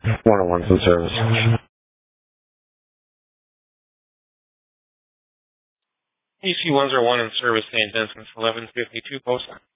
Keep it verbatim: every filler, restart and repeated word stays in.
one oh one's in service. E C one oh one in service, Saint Vincent's, eleven fifty-two post.